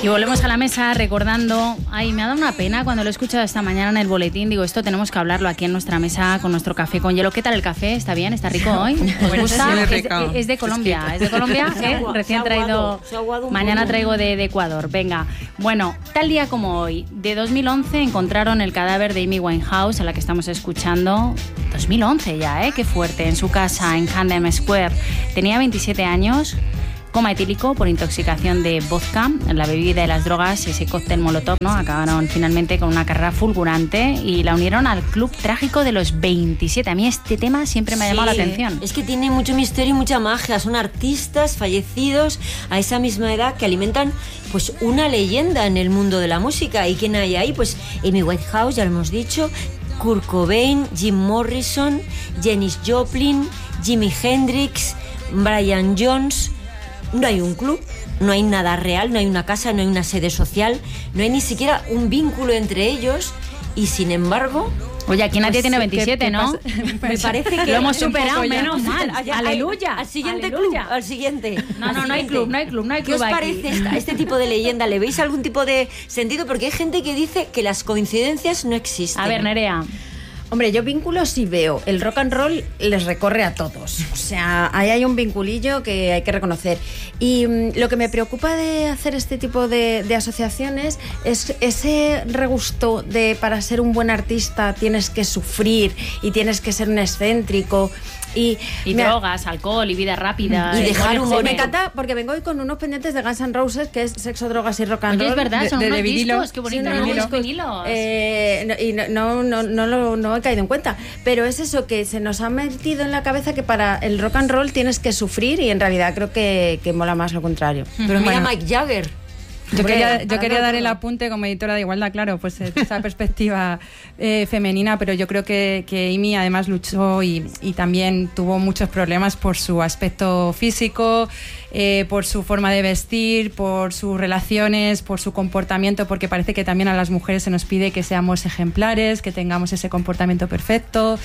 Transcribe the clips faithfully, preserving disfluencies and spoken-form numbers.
Y volvemos a la mesa recordando, ay, me ha dado una pena cuando lo he escuchado esta mañana en el boletín, digo, esto tenemos que hablarlo aquí en nuestra mesa con nuestro café con hielo. ¿Qué tal el café? ¿Está bien? ¿Está rico hoy? ¿Os gusta? Sí, es, rico. es de Colombia, es de Colombia, ¿eh? Recién traído, mañana traigo de, de Ecuador. Venga, bueno, tal día como hoy, de dos mil once encontraron el cadáver de Amy Winehouse, a la que estamos escuchando. dos mil once ya, ¿eh? Qué fuerte, en su casa en Camden Square. Tenía veintisiete años. Coma etílico por intoxicación de vodka, la bebida y las drogas, ese cóctel molotov, ¿no? Acabaron finalmente con una carrera fulgurante y la unieron al club trágico de los veintisiete. A mí este tema siempre me ha llamado sí, la atención. Es que tiene mucho misterio y mucha magia. Son artistas fallecidos a esa misma edad que alimentan pues una leyenda en el mundo de la música. ¿Y quién hay ahí? Pues Amy Winehouse, ya lo hemos dicho, Kurt Cobain, Jim Morrison, Janis Joplin, Jimi Hendrix, Brian Jones. No hay un club, no hay nada real, no hay una casa, no hay una sede social, no hay ni siquiera un vínculo entre ellos y sin embargo... Oye, aquí nadie pues, tiene veintisiete, ¿qué, ¿no? Qué Me parece que... Lo hemos superado, menos mal. Allá, ¡Aleluya! Al siguiente aleluya. club, al siguiente. No, no, no hay club, no hay club, no hay club. ¿Qué os aquí. parece esta, este tipo de leyenda? ¿Le veis algún tipo de sentido? Porque hay gente que dice que las coincidencias no existen. A ver, Nerea... Hombre, yo vínculos sí veo. El rock and roll les recorre a todos. O sea, ahí hay un vinculillo que hay que reconocer. Y mmm, lo que me preocupa de hacer este tipo de, de asociaciones es ese regusto de para ser un buen artista tienes que sufrir y tienes que ser un excéntrico. Y, y drogas, alcohol y vida rápida. Y dejar un Me encanta porque vengo hoy con unos pendientes de Guns N' Roses, que es sexo, drogas y rock and Oye, roll. es verdad, son de, unos de discos, qué bonito, sí, unos discos. vinilos. Eh, no, y no, no, no, no, no he caído en cuenta. Pero es eso, que se nos ha metido en la cabeza que para el rock and roll tienes que sufrir y en realidad creo que, que mola más lo contrario. Pero mira bueno. Mike Jagger. Yo quería, yo quería dar el apunte como editora de Igualdad, claro, pues esa perspectiva eh, femenina, pero yo creo que, que Amy además luchó y, y también tuvo muchos problemas por su aspecto físico, eh, por su forma de vestir, por sus relaciones, por su comportamiento, porque parece que también a las mujeres se nos pide que seamos ejemplares, que tengamos ese comportamiento perfecto,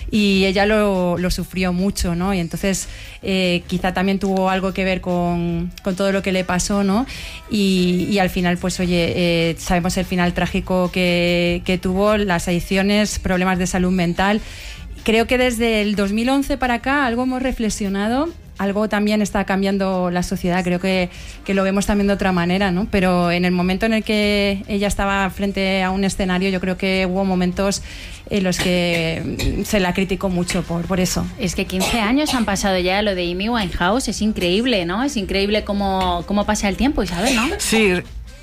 y ella lo, lo sufrió mucho, ¿no? Y entonces eh, quizá también tuvo algo que ver con, con todo lo que le pasó, ¿no? Y Y, y al final, pues oye, eh, sabemos el final trágico que, que tuvo, las adicciones, problemas de salud mental. Creo que desde el dos mil once para acá algo hemos reflexionado, algo también está cambiando la sociedad, creo que, que lo vemos también de otra manera, ¿no? Pero en el momento en el que ella estaba frente a un escenario, yo creo que hubo momentos en los que se la criticó mucho por, por eso. Es que quince años han pasado ya lo de Amy Winehouse, es increíble, ¿no? Es increíble cómo, cómo pasa el tiempo, Isabel, ¿no? Sí.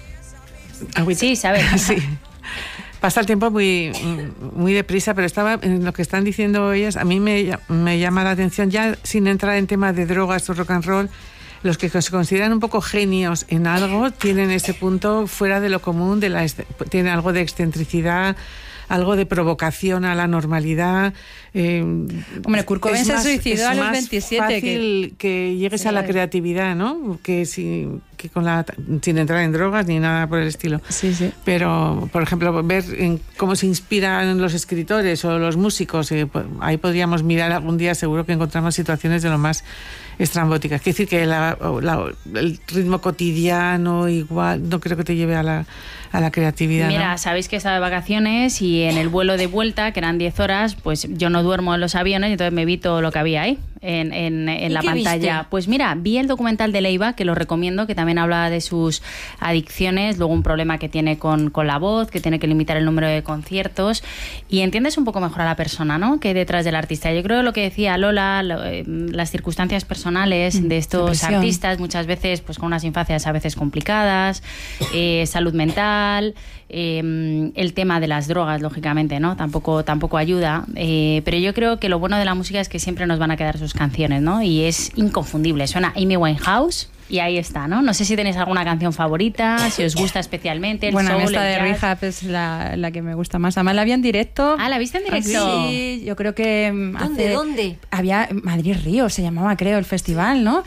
Sí, Isabel. Sí. Pasa el tiempo muy, muy deprisa, pero estaba en lo que están diciendo ellas, a mí me, me llama la atención, ya sin entrar en temas de drogas o rock and roll, los que se consideran un poco genios en algo tienen ese punto fuera de lo común, de la, tienen algo de excentricidad, algo de provocación a la normalidad. Eh, Hombre, Kurt Cobain se suicidó a los veintisiete. Es fácil que, que llegues sí, a la creatividad, ¿no? Que, si, que con la, sin entrar en drogas ni nada por el estilo. Sí, sí. Pero, por ejemplo, ver en cómo se inspiran los escritores o los músicos, eh, ahí podríamos mirar algún día, seguro que encontramos situaciones de lo más estrambóticas. Quiere decir que la, la, el ritmo cotidiano igual no creo que te lleve a la, a la creatividad. Mira, ¿no? Sabéis que he estado de vacaciones y en el vuelo de vuelta, que eran diez horas, pues yo no duermo en los aviones y entonces me vi todo lo que había ahí en, en, en la pantalla. Viste? Pues mira, vi el documental de Leiva, que lo recomiendo, que también habla de sus adicciones, luego un problema que tiene con, con la voz, que tiene que limitar el número de conciertos, y entiendes un poco mejor a la persona, ¿no?, que hay detrás del artista. Yo creo lo que decía Lola, lo, eh, las circunstancias personales de estos Depresión. artistas, muchas veces pues con unas infancias a veces complicadas, eh, salud mental, eh, el tema de las drogas, lógicamente, ¿no? Tampoco, tampoco ayuda, eh, pero yo creo que lo bueno de la música es que siempre nos van a quedar sus canciones, ¿no? Y es inconfundible. Suena Amy Winehouse y ahí está, ¿no? No sé si tenéis alguna canción favorita, si os gusta especialmente el bueno, soul, esta el de jazz. Rehab es la, la que me gusta más. Además la vi en directo. Ah, ¿la viste en directo? Sí, yo creo que ¿Dónde? hace, ¿Dónde? Había Madrid Río, se llamaba, creo, el festival, ¿no?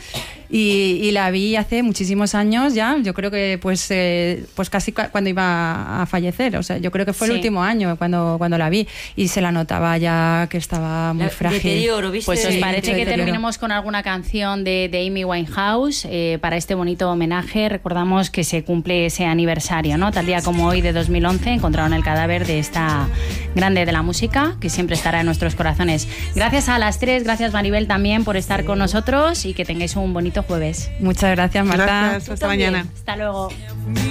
Y, y la vi hace muchísimos años ya, yo creo que pues, eh, pues casi cuando iba a fallecer, o sea, yo creo que fue sí. el último año cuando, cuando la vi y se la notaba ya que estaba muy la, frágil. Deterioro, ¿viste? Pues os sí, parece que terminemos con alguna canción de, de Amy Winehouse eh, para este bonito homenaje. Recordamos que se cumple ese aniversario, ¿no? Tal día como hoy de dos mil once encontraron el cadáver de esta grande de la música que siempre estará en nuestros corazones. Gracias a las tres, gracias Maribel también por estar con nosotros y que tengáis un bonito jueves. Muchas gracias, Marta. Gracias, hasta mañana. Hasta luego.